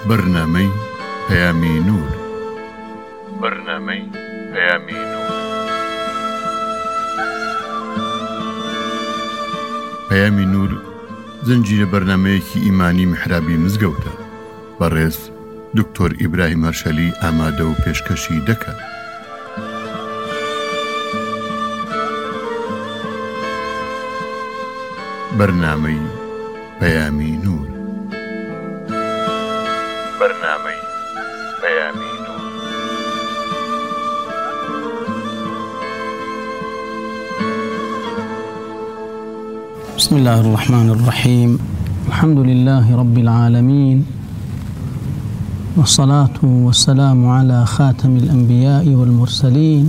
بەرنامەی پەیامی نور. بەرنامەی پەیامی نور. پەیامی نور زنجیرە بەرنامەیەکی ئیمانی محرابی مزگەوتە. بەڕێز دکتۆر ئیبراهیم هەرشەلی ئامادە و پێشکەشی دەکات. بەرنامەی پەیامی نور. بەرنامەی پەیامی نور. بسم الله الرحمن الرحيم. الحمد لله رب العالمين، والصلاة والسلام على خاتم الأنبياء والمرسلين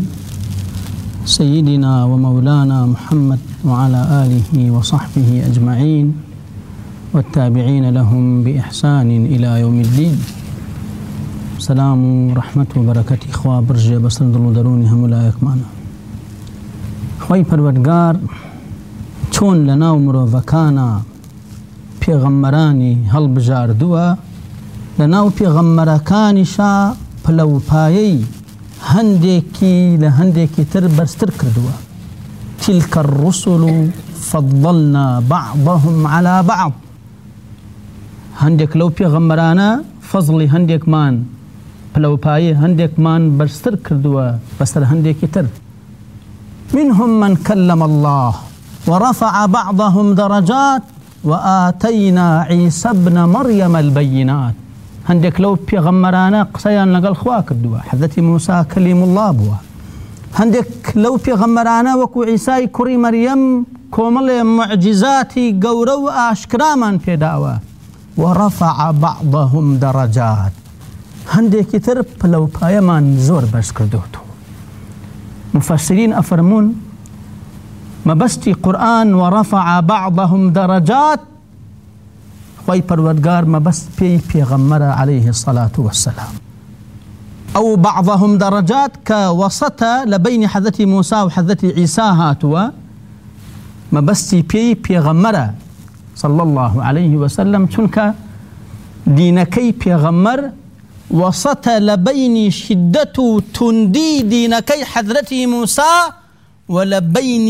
سيدنا ومولانا محمد وعلى آله وصحبه أجمعين والتابعين لهم بإحسان إلى يوم الدين. سلام ورحمة وبركة إخوة برجة بسرد الودروني هم لا يكمانا خوي پروردگار چون لنا مروفکانا پیغمبرانی هل بجاردوا لناو پیغمبرکانی شا پلوپایی هندێکی لە هەندێکی تر بەرزتر کردووە. تلك الرسل فضلنا بعضهم على بعض. هەندێک لەو پێغەمبەرانە فەزڵی هەندێکمان پلەپایی هەندێکمان بەرزتر کردووە بەسەر هەندێکی تر. منهم من كلم الله ورفع بعضهم درجات وآتينا عيسى ابن مريم البينات. هەندێک لەو پێغەمبەرانە قسەیان لەگەڵ خوا کردووە. حەزەتی موسا کەلیم الله بووە. هەندێک لەو پێغەمبەرانە وەکو عیسای کوڕی مەریەم کۆمەڵێ معجزاتی گەورە و ئاشکرامان پێداوە. ورفع بعضهم درجات. هەندێکی تر پلەپایەمان زۆر بەرز کردووەتەوە. مفسرین ئەفەرمون مەبەستی قورئان ورفع بعضهم درجات خوي پروردگار مەبەست پێی پێغەمبەرە عليه الصلاة والسلام. أو بعضهم درجات كوسطة لبين حضرة موسى وحضرة عيسى هاتوا مەبەستی پێی پێغەمبەرە صلى الله عليه وسلم چونکە دینەکەی پێغەمبەر وسطة لبين شدة تندي دینەکەی حضرة موسى ولبين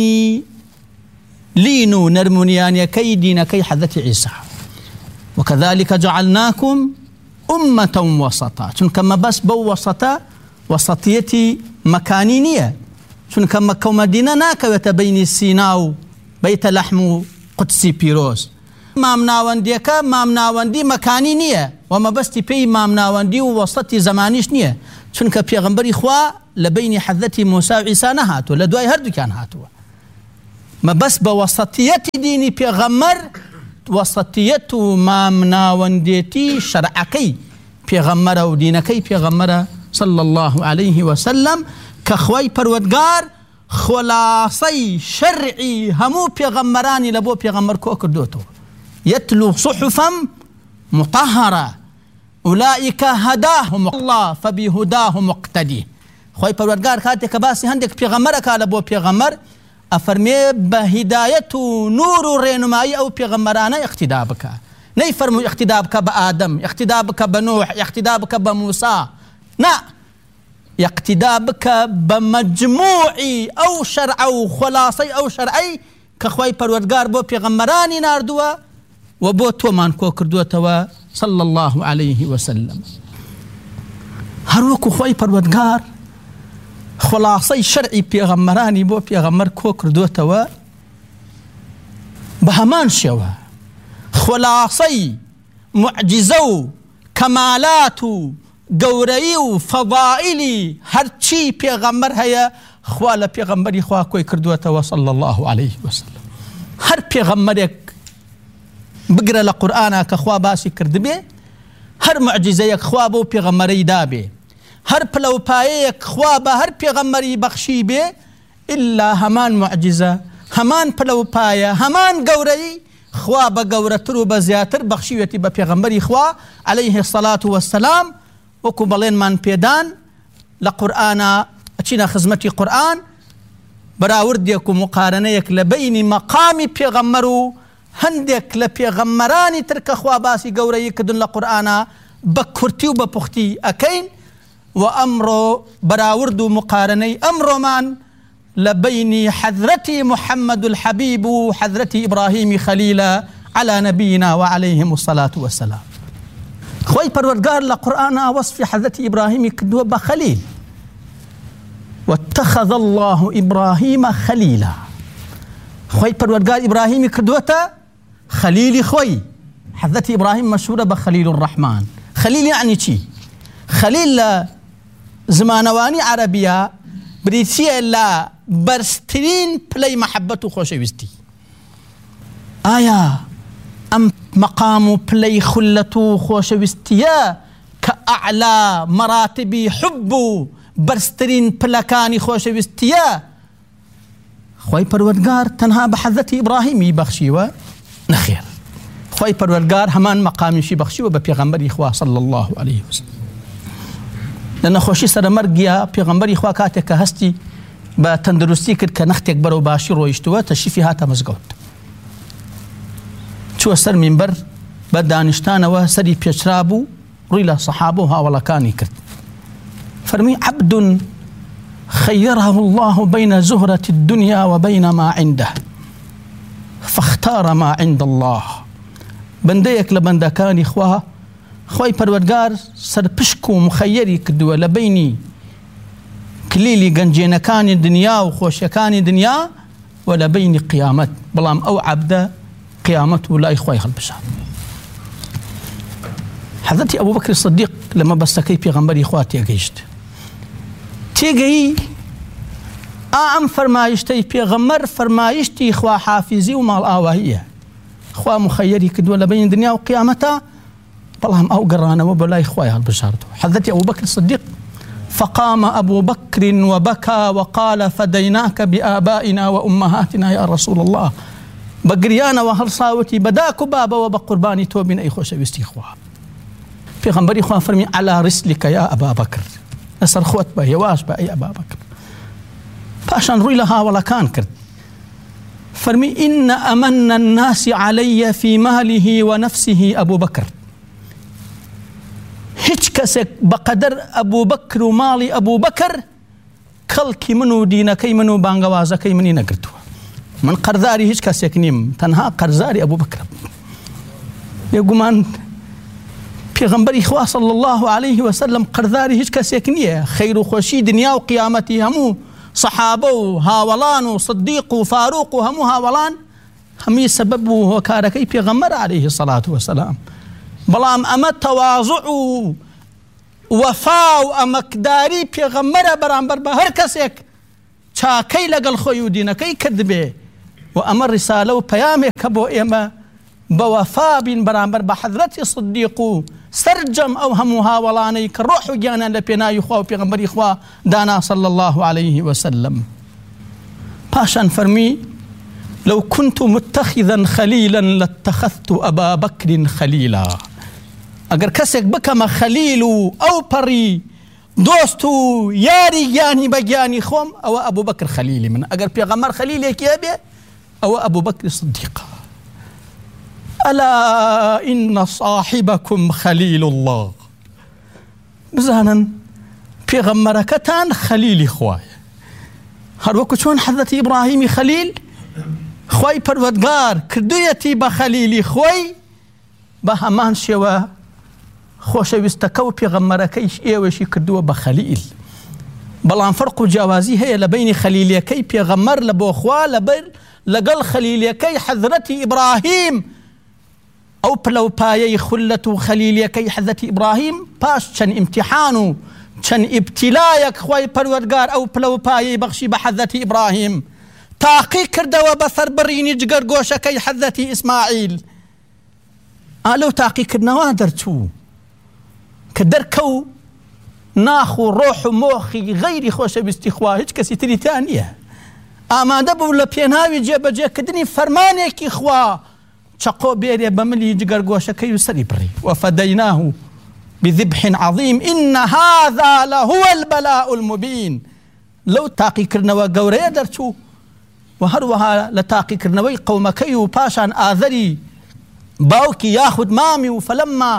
لينو نرمونيانيكي دينكي حضرة عيسى. وكذلك جعلناكم أمة وسطا. چونکە مەبەست بەو وسطە وسطیەتی مەکانی نییە، چونکە مەکە و مەدینە ناکەوێتە بەینی سینا و بەیتە لەحم و قودسی پیرۆز. مامناوەندیەکە مامناوەندی مەکانی نییە و مەبەستی پێی مامناوەندی و وەسەتی زەمانیش نییە، چونکە پێغەمبەری خوا لە بەینی حەزەتی موسا و عیسا نەهاتووە، لە دوای هەردووکیان هاتووە. مەبەست بە وەسەتیەتی دینی پێغەمبەر وەسەتیەت و مامناوەندێتی شەرعەکەی پێغەمبەرە و دینەکەی پێغەمبەرە صلى الله عليه وسلم کە خوای پەروەردگار خلاصەی شەرعی هەموو پێغەمبەرانی لە بۆ پێغەمبەر کۆ کردوتەوە. يتلو صحفا مطهرة أولئك هداهم الله فبهداه مقتدي. خوای پەروەردگار کاتێک کە باسی هەندێک پێغەمبەرەکە لە بۆ پێغەمبەر ئەفەرمێ بە هیدایەت و نور و ڕێنمایی ئەو پێغەمبەرانە اقتدا بکە. نەیفەرمووی اقتدا بکە بە ئادەم، اقتدا بکە بە نوح، اقتدا بکە بە موسا، نا، اقتدا بکە بە مەجموعی ئەو شەرعە و خلاصەی ئەو شەرعەی کە خوای پەروەردگار بۆ پێغەمبەرانی ناردووە و بۆ تۆمان کۆ کردووەتەوە صلى الله عليه وسلم. هەروەکو خوای پەروەردگار خلاصەی شەرعی پێغەمبەرانی بۆ پێغەمبەر کۆ کردووەتەوە بە هەمان شێوە. خلاصەی معجزە و کەمالات و گەورەی و فەضائلی هەرچی پێغەمبەر هەیە خوا لە پێغەمبەری خوا کۆی کردووەتەوە صلى الله عليه وسلم. هەر پێغەمبەرێک بگرە لە قورئانە کە خوا باسی کردبێ، هەر معجزەیەک خوا بۆ پێغەمبەرەی دابێ، هەر پلەپایەیەک خوا بە هەر پێغەمبەری بەخشی بێ، ئللا هەمان معجزە، هەمان پلەپایە، هەمان گەورەی خوا بە گەورەتر و بە زیاتر بەخشیوێتی بە پێغەمبەری خوا عليه الصلاة والسلام. وەکو بەڵێنمان پێدان لە قورئانە ئەچینە خزمەتی قورئان براوردێک و مقارنەیەک لە بینی مەقامی پێغەمبەر و هەندێک لە پێغەمبەرانی تر کە خوا باسی گەورەی کردن لە قورئانە بكرتي وببختي أكين وأمر براورد مقارني أمر من لبين حضرتي محمد الحبيب وحضرتي إبراهيم خليلا على نبينا وعليهم الصلاة والسلام. خوي پروردگار لقرآن وصف حضرتي إبراهيم كدوه بخليل واتخذ الله إبراهيم خليلا. خوي پروردگار إبراهيم كدوه خليل خوي حضرتي إبراهيم مشهورة بخليل الرحمن. خليل يعني چي؟ خليل زمانواني عربية بريتسية لا برسترين بلي محبته خوشويستي. آيا أم مقام بلي خلته خوشويستيا كأعلى مراتب حب برسترين بلكاني خوشويستيا. خوي پروردگار تنها بحضرتي إبراهيم بخشيوه نخير. خوي پروردگار همان مقامي شي بخشيوه بپیغمبر إخوة صلى الله عليه وسلم. لأن خوشي سر مرقيا پیغمبر إخوة كاتك هستي بتندرستي كد كنختك برو باشي رويشتوه تشيفي هاتا مزقوت شو سر منبر بدانشتانه سري بيشرابو ريلا صحابوها ولا كان يكرت فرمي عبد خيره الله بين زهرة الدنيا وبين ما عنده فاختار ما عند الله. بنديك لبندكان إخوة خوي پروردگار سر پشكو مخيري كدوه لبيني كليلي گنجينكاني دنيا وخوشكاني دنيا ولبيني قيامت بلام أو عبده قيامته لا إخوة البشر. حضرتي أبو بكر الصديق لما بستكي بيغمبري إخواتي أجيشت تيجي أم فرمايشتي بيغمر فرمايشتي إخوة حافظي ومال آواهية إخوة مخيري كدوه لبين دنيا وقيامتها بلهم أو قرانا وبلا إخوة البشر. حضرتي أبو بكر الصديق فقام أبو بكر وبكى وقال فديناك بآبائنا وأمهاتنا يا رسول الله. بقريانا وهل صاوتي بداك بابا وبقرباني توبين أي خوش بيستي إخوة. في غنبري إخوة فرمي على رسلك يا أبا بكر. أسر خوت با يواش با أي أبا بكر. فاشان روي لها ولا كان كرد. فرمي إن أمن الناس علي في ماله ونفسه أبو بكر. هيج كسك بقدر أبو بكر ومالي أبو بكر كلكي منو دينكي منو بانغوازكي مني نقرتو من قرزاري هيج كسك نيم تنها قرزاري أبو بكر. يقومان پیغمبر إخوة صلى الله عليه وسلم قرزاري هيج كسك نيه خير خوشي دنيا وقيامتي همو صحابو هاولان وصديق وفاروق همو هاولان همي سبب وكاركي پیغمبر عليه الصلاة والسلام. بلام أما تواضع وفاء أمكداري پیغمبر برانبر بهر كسيك چاكي لقل خويو دينكي كذبه وأما الرسالة وبيامه كبو إما بوفاء بين برانبر بحضرتي صديقو سرجم أو هموها ولاني كروح جانا لبينا يخواه پیغمبر إخواه دانا صلى الله عليه وسلم. باشان فرمي لو كنت متخذا خليلا لاتخذت أبا بكر خليلا. اگر کسک بکم خلیلو او پری دوستو یاری جانی بجانی خوم او ابو بكر خليلي من اگر پیغمبر خلیلی کیابه او ابو بكر الصديق. الا ان صاحبكم خليل الله. بزانا پیغمبرکتان خلیلی خواه هر وقت چون حضرت ابراهيم خليل خوای پروردگار کردویتی بخلیلی خوای بهمان شوا خوشويستكو پیغمبركيش ايوشي كردوه بخليل. بلان فرق جوازي هي لبين خليليكي پیغمبر لبو اخوة لقل خليليكي حضرتي إبراهيم أو بلو بايي خلة خليليكي حضرتي إبراهيم باش چن امتحانو چن ابتلايك خوي پروردگار أو بلو بايي بخشي بحضرتي إبراهيم تاقي كردوه بثر بريني جگر گوشكي حضرتي إسماعيل آلو تاقي كردنوا درتو كدركو ناخو روح موخي غيري خوش باستخواه هيج كسي تري تانية اما دبو لبيناوي جيب جي كدني فرمانيك اخواه شقو بيري بملي جگر گوشكي وسري بري وفديناه بذبح عظيم إن هذا لهو البلاء المبين. لو تاقي كرنوا قوري درتو وهروها لتاقي كرنوي قومكي وباشان آذري باوكي ياخد مامي فلما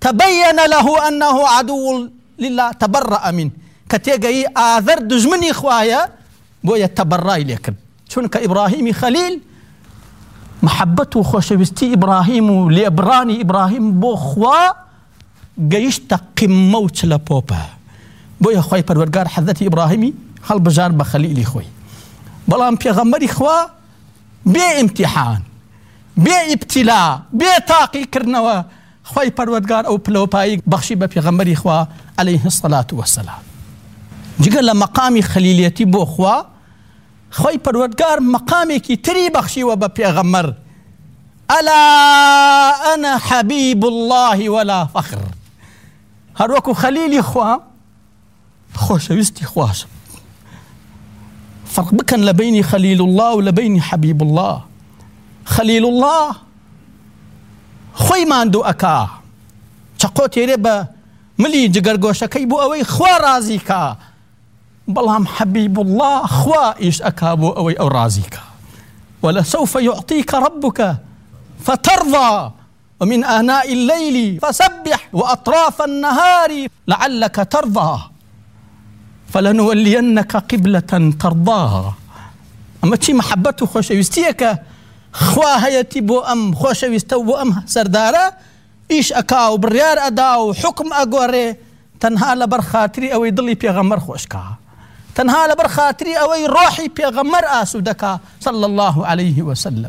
تبين له أنه عدو لله تبرأ منه كتيجي آذر دجمني خوايا بويا تبرأي لكن شونك إبراهيم خليل محبته خوشويستي إبراهيم لإبراني إبراهيم بو خوا جيشت قموت لبوبا بويا خوي پروردگار حضرت إبراهيمي هل بجار بخليلي خوي بلام پیغمبري خوا بي امتحان بي ابتلاء بي تاقي كرنوا خوي پروردگار او پلوپاي بخشي بپیغمبري خوا عليه الصلاة والسلام جگل مقامي خليليتي بو خوا خوي پروردگار مقامي كي تري بخشي وبپیغمبر ألا أنا حبيب الله ولا فخر هر وكو خليلي خوا خوشويستي خواش فرق بكن لبيني خليل الله ولبيني حبيب الله خليل الله خوي ماندو أكا چقوتي ربا ملي جگر گوشكي بو أوي خوا رازيكا بلهم حبيب الله خوا إيش أكا بو أوي أو رازيكا ولسوف يعطيك ربك فترضى ومن آناء الليل فسبح وأطراف النهار لعلك ترضى فلنولينك قبلة ترضاها أما تشي محبته خوشويستيك خوا هيتي بو أم خوشويستو بو أم سردارة إيش أكاو بريار أداو حكم أقوري تنها لبرخاتري أو يضلي بيغمر خوشكا تنها لبرخاتري أو روحي بيغمر آسودكا صلى الله عليه وسلم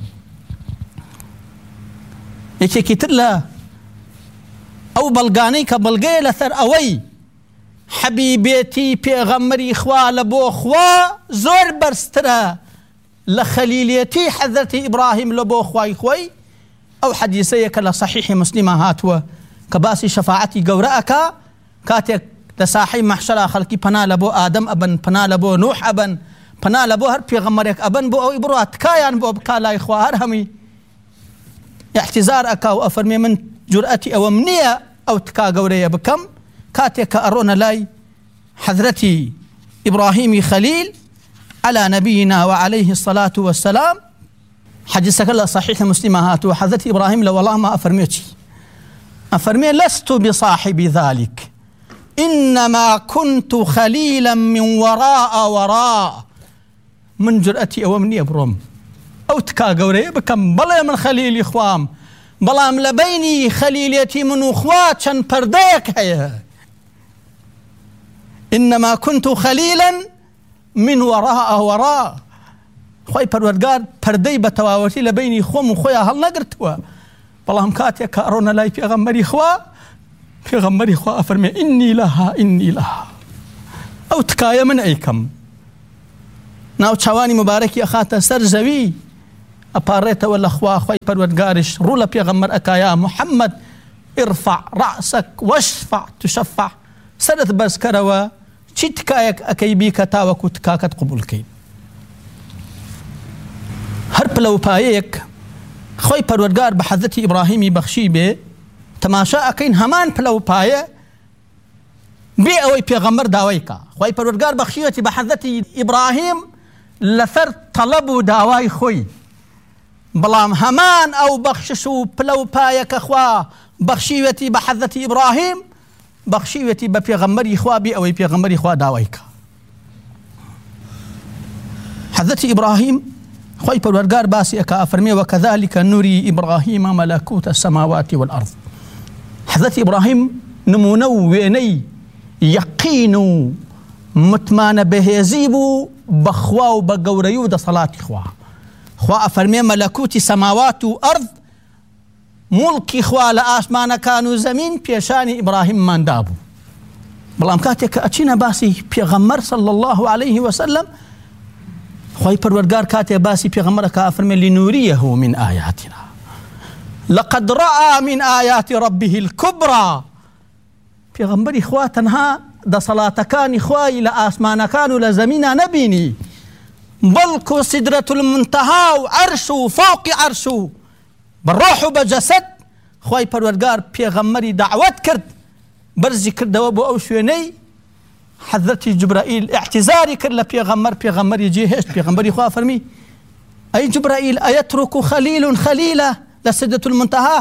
يكي كتلا أو بلغاني كبلغي لثر أوي حبيبيتي بيغمري خوا لبو خوا زور برسترا لخليليتي حضرت إبراهيم لبو خواي خوي أو حديثيك لصحيح مسلمة هاتوا كباسي شفاعتي قورأك كاتك لصاحي محشرة خلقي پنا لبو آدم أبن پنا لبو نوح أبن پنا لبو هر بيغمريك أبن بو أو إبروات كايان بو بكالا إخوا هرهمي اعتذار أكا وأفرمي من جرأتي أو منية أو تكا قورية بكم كاتك أرونا لاي حضرتي إبراهيم خليل على نبينا وعليه الصلاة والسلام حديثك الله صحيح مسلمات وحضرتي إبراهيم لو والله ما أفرمي لست بصاحب ذلك إنما كنت خليلا من وراء من جرأتي أو مني بروم أو تكا قوري بكم بلا من خليل إخوام بلا لبيني خليليتي من أخوات شن پرديك هيا إنما كنت خليلا من وراء خوي پروردگار پردي بتواوتي لبيني خوم وخويا هل نقرتوا بلا هم كاتيا كارونا لاي پیغمبري خوا أفرمي إني لها أو تكايا من أيكم ناو چواني مباركي أخاتا سرزوي أباريتا ولا خوي پروردگارش رولا پیغمبر أكايا محمد ارفع رأسك واشفع تشفع سرت بس كروا چي تكايك أكيبيك تاوكو تكاكت قبول كين هر پلو پايك خوي پروردگار بحضرتي إبراهيمي بخشي بي تماشا أكين همان پلو پايه بي أوي پیغمبر داويكا خوي پروردگار بخشيوتي بحضرتي إبراهيم لثر طلبو داواي خوي بلام همان أو بخششو پلو پايك خوا بخشيوتي بحضرتي إبراهيم بخشيوتي بپیغمبري خوا بي أوي پیغمبري خوا داويكا حضرتي إبراهيم خوي پروردگار باسي أكا أفرمي وكذلك نري إبراهيم ملكوت السماوات والأرض حضرت إبراهيم نمونو ويني يقينو متمان بهيزيبو بخواو بقوريو دا صلاة خوا أفرمي ملكوت سماوات وأرض ملكي خوا لآسمان كانوا زمين بيشاني إبراهيم من دابو بلام كاتك أتشينا باسي بيغمر صلى الله عليه وسلم خوي پروردگار كاتي باسي پیغمبرك أفرمي لنوريه من آياتنا لقد رأى من آيات ربه الكبرى پیغمبري خواتنها دا صلاة كان خواي لآسمان كانوا لزمينا نبيني بلكو سدرة المنتهى وعرشو فوق عرشو بالروح بجسد خوي پروردگار پیغمبري دعوت كرد برزي كرد وابو أوشويني حضرتي جبرائيل اعتذاري كر لبيغمر يجي هيش بيغمبري خوا فرمي أي جبرائيل أيترك خليل خليلة لسدة المنتهى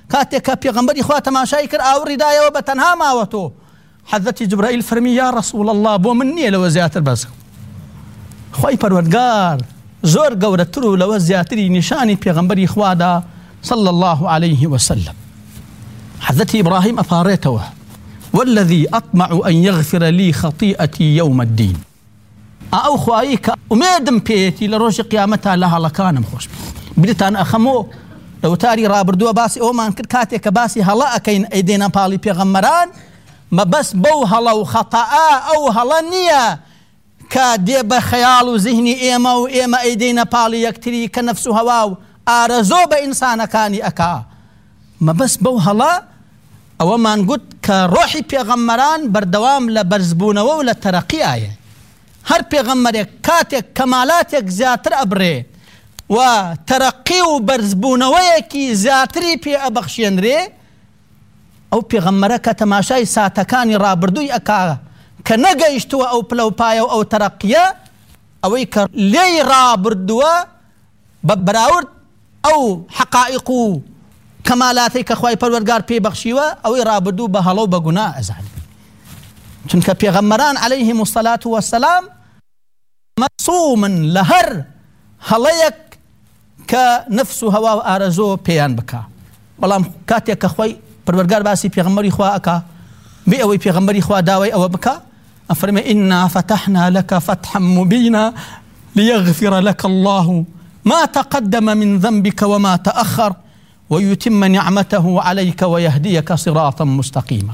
كاتك بيغمبري خوات ما شايكر أو رداية وبتنها ما وتو حضرت جبرائيل فرمي يا رسول الله بو مني لو زياتر بس خوي پروردگار زور گورترو لو زياتري نشاني بيغمبري خوادا صلى الله عليه وسلم حضرت إبراهيم أفاريته والذي أطمع أن يغفر لي خطيئتي يوم الدين أو خوايك أميدم بيتي لروج قيامتها لها لكان مخوش بدتان أخمو لو تاري رابردو باسي أومان كاتك باسي هلا أكين أيدينا بالي بيغمران ما بس بو هلا وخطأ أو هلا نية كادي بخيال وذهني إيما وإيما أيدينا بالي يكتري كنفسه هواو آرزو بإنسان كاني أكا ما بس بو هلا أو ما نقول كروحي بيغمران بردوام لبرزبونه ولا ترقي آية هر بيغمرك كاتك كمالاتك زياتر أبري وترقي وبرزبونه ويكي زياتري بي أبخشين ري أو بيغمرك تماشاي ساتكاني رابردوي أكا كنقايشتوا أو بلوبايا أو ترقيا أو يكر لي رابردوا ببراورد أو حقائقو كمالاتك أخوي پروردگار بي بخشيوا أو رابردو بهلو بقناء أزعل چونك بيغمران عليهم الصلاة والسلام مصوما لهر هليك كنفس هوا آرزو بيان بكا بلام كاتيك أخوي پروردگار باسي بيغمري خوا أكا بيأوي بيغمري خوا داوي أو بكا أفرمي إنا فتحنا لك فتحا مبينا ليغفر لك الله ما تقدم من ذنبك وما تأخر ويتم نعمته عليك ويهديك صراطا مستقيما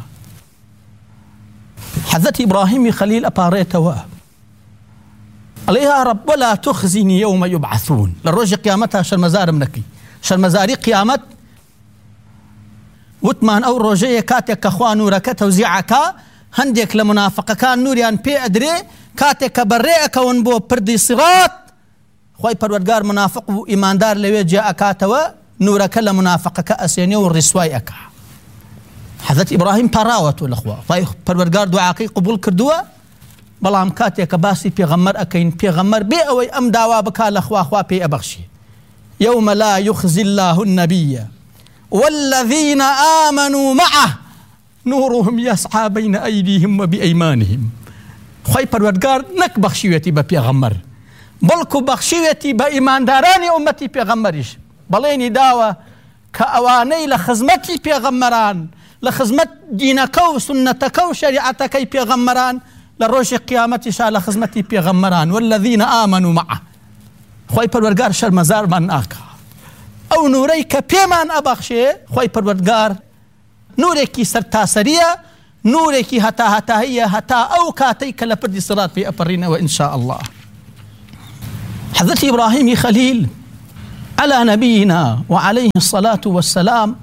حضرت إبراهيم خليل أباريته عليها رب ولا تخزني يوم يبعثون للرجل قيامتها شرمزار منكي شرمزاري قيامت وثمان أو رجية كاتك أخوان نورك توزيعك هنديك لمنافق كان نوريان بي أدري كاتك بريئك ونبو بردي صراط خوي پروردگار منافق و إيماندار لوي جاء كاتوا نورك لمنافقك أسيني والرسواي أكا حضرت إبراهيم براوة الأخوة خوي پروردگار دعاكي قبول كردوا بلام كاتك باسي بيغمر أكين بيغمر بي أوي أم داوا بكا الأخوة أخوة بي أبغشي يوم لا يخزي الله النبي والذين آمنوا معه نورهم يسعى بين أيديهم وبأيمانهم خوي پروردگار نك بخشيوتي ببيغمر بلكو بخشيوتي بإيمان داراني أمتي بيغمرش بليني داوة كأواني لخزمتي بيغمران لخزمت دينك وسنتك وشريعتك بيغمران لروش قيامتي شاء لخزمتي بيغمران والذين آمنوا معه خوي پروردگار شرمزار من آكا أو نوريك بيمان أبخشي خوي پروردگار نوريكي سرتاسرية نوريكي هتا هي هتا أو كاتيك لبردي صراط في أبرين وإن شاء الله حضرت إبراهيم خليل على نبينا وعليه الصلاة والسلام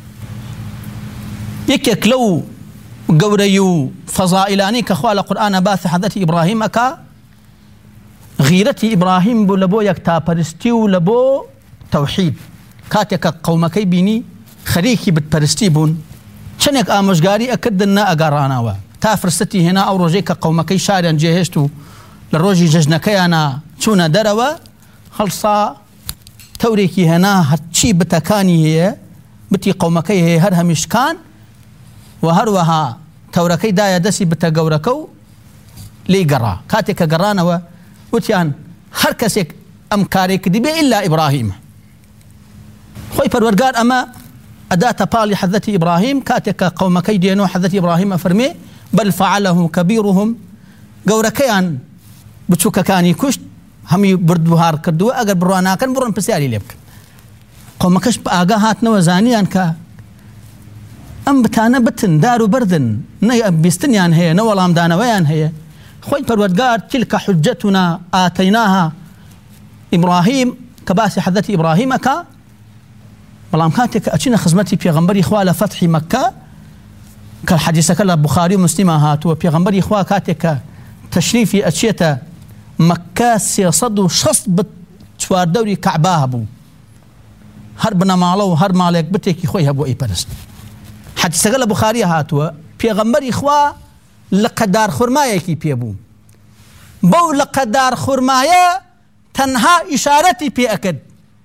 يكيك لو قوريو فضائلاني كخوال القرآن باث حضرت إبراهيم أكا غيرتي إبراهيم بو لبو يكتا پرستيو لبو توحيد كاتك قومكي بيني خريكي بتپرستيبون شنك آمشگاري أكدنا أقاراناوا تافرستي هنا أو روجيك قومكي شاريان جيهشتو لروجي ججنكي أنا چونا دروا خلصا توريكي هنا هتشي بتكاني هي بتي قومكي هي هرها مشكان وهروها توركي دايا دسي بتقوركو لي قرا كاتك قرانوا وتيان هركسك أمكاريك دبي إلا إبراهيم خوي پروردگار أما أداة بالي حضرت إبراهيم كاتك قومكي دينو حضرت إبراهيم أفرمي بل فعله كبيرهم قوركيان بتشوك كاني كشت همي بردوهار كردوا أجر بروانا كان برون بسيالي ليبك قومكش بآجاهات نوزانيان كا أم بتانا بتن دارو بردن ني بيستنيان هي نولام دانويان هي خوي پروردگار تلك حجتنا آتيناها إبراهيم كباسي حضرت إبراهيم كا بلام كاتك أتشنا خزمتي بيغمبري إخوة فتح مكة كالحديث كلا بخاري ومسلم هات وبيغمبري إخوة كاتك تشريفي أتشيتا مكة سيصدو شصب شوار دوري كعباه بو هربنا مالو هر مالك بتيكي خوي هبو اي برست حديث كلا بخاري هات وبيغمبري إخوة لقدار خرمايا كي بيبو بو لقدار خرمايا تنها إشارتي بي أكد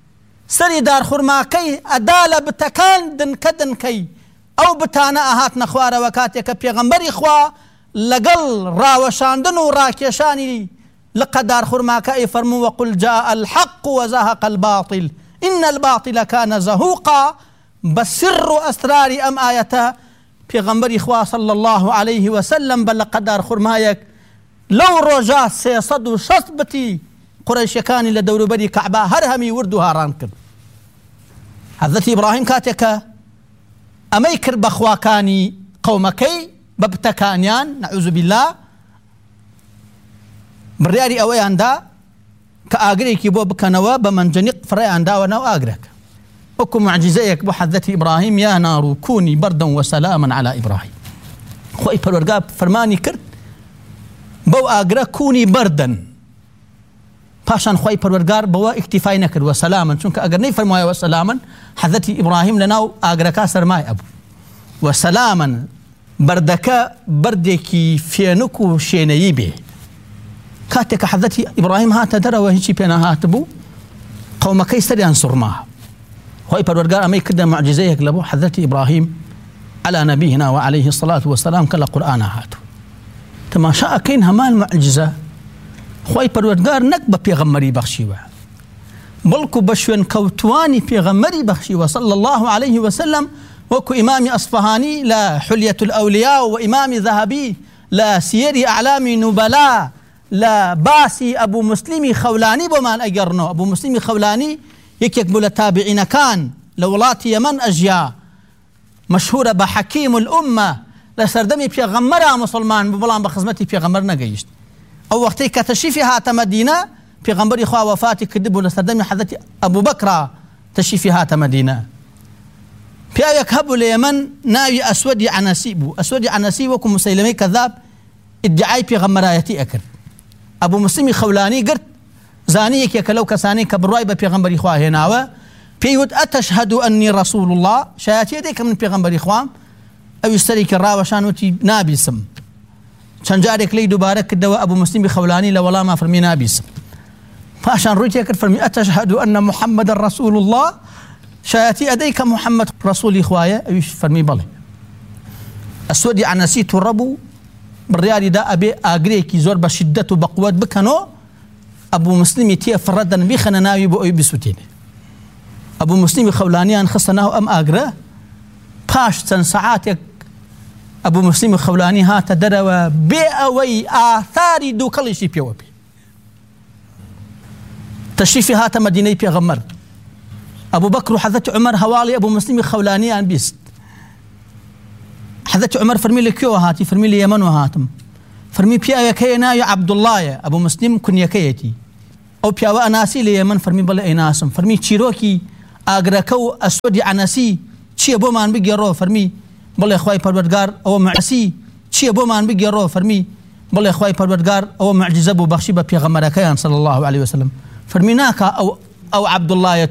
سەری دارخورماکەی ئەدا لە بتەکان دنکەی ئەو بتانە ئاهاتنە خوارەوە کاتێک کە پێغەمبەری خوا لەگەڵ ڕاوەشاندن و ڕاکێشانی لقە دارخورماکە ئەیفەرموو وەقل جاء الحق وزهق الباطل إن الباطل كان زهوقا بسر أسرار أم آية پێغەمبەری خوا صلى الله عليه وسلم بە لقە دارخورمایەک لەو ڕۆژە 360 بتی قڕەیشەکانی لە دەوروبەری کەعبە هەر هەمی ورد و هاڕان کرد. حەزرەتی ئیبراهیم کاتێکە ئەمەی کرد بە خواکانی قەومەکەی بە بتەکانیان نەعوذ بالله بڕیاری ئەوەیاندا کە ئاگرێکی بۆ بکەنەوە بە منجەنیق فڕێیان داوە ناو ئاگرەکە وەکو معجزەیەک بۆ حەزرەتی ئیبراهیم یا نار کونی بەردەن وسەلاما على ئیبراهیم. خۆی پەروەردگار فەرمانی کرد بەو ئاگرە کونی بەردەن، پاشان خۆی پەروەردگار بەوە ئیکتیفای نەکرد وسەلامن، چونکە ئەگەر نەیفەرمایە وسەلامن حەزرەتی ئیبراهیم لەناو ئاگرەکە سەرمای ئەبوو. وسەلامن بەردەکە بەردێکی فێنک و شێنەیی بێ. کاتێک کە حەزرەتی ئیبراهیم هاتە دەرەوە هیچی پێ نەهات بوو قەومەکەی سەریان سوڕما. خۆی پەروەردگار ئەمەی کردە معجزەیەک لە بۆ حەزرەتی ئیبراهیم على نبينا وعليه الصلاة والسلام كلا قرآن هاتو تماشا أكين همان معجزة خواهي پروردگار نك بپیغمبری بخشیوه بلکو بشوين كوتواني پیغمبری بخشیوه صلى الله عليه وسلم وكو إمام أصفهاني لا حلية الأولياء وإمام ذهبي لا سير أعلام نبلاء لا باسي أبو مسلمي خولاني بمان أجرنو أبو مسلمي خولاني يكيك تابعين كان لولات يمن أجيا مشهورة بحكيم الأمة لسردمي پیغمبر مسلمان ببلان بخزمتي پیغمبر نگيشت او وقتي كتشريفي هات مدينة پیغمبر خوا وفاتي كدبو لسردمي حضرت أبو بكر تشريفي هات مدينة بيايك هبو ليمن ناوي أسودي عناسيبو أسودي عناسيبو مسيلمي كذاب ادعاي پیغمبرايتي أكر أبو مسلمي خولاني قرت زانيك يكلو كساني كبرواي بپیغمبر خوا هناوه بيود أتشهد أني رسول الله شايتي ديك من پیغمبر إخوام أو يستريك الراوشان وتي نابي سم شنجارك لي دوبارك الدواء أبو مسلم خولاني لولا ما فرمي نابي سم فعشان رويتي فرمي أتشهد أن محمد رسول الله شايتي أديك محمد رسول إخوايا أو فرمي بالي أسودي عن نسيت الربو بالريال دا أبي أجريكي زور بشدة وبقوة بكنو أبو مسلم تي فردا بيخنا ناوي بو بسوتين أبو مسلم خولانيان خصناه أم أجره باش تن ساعاتك أبو مسلم خولاني هات دروا بأوي آثار دو كل شيء بيوبي تشريفي هات مدينة بيغمر أبو بكر حضرت عمر هوالي أبو مسلم خولاني أن بيست حضرت عمر فرمي لي كيو هاتي فرمي لي يمن وهاتم فرمي بيا كينا يا عبد الله يا أبو مسلم كن يكيتي أو بيا أناسي لي يمن فرمي بلا أناسم فرمي تشيروكي أجركو أسودي عناسي چیه بۆ مان بگێڕۆ فەرمی بڵێ خوای پەروەردگار ئەوە معسی چیه بۆ مان بگێڕۆ فەرمی بڵێ خوای پەروەردگار ئەوە معجزە بوو بەخشی بە پێغەمبەرەکەیان صلی الله عليه وسلم فەرمی ناکە ئەو عەبدوڵڵایە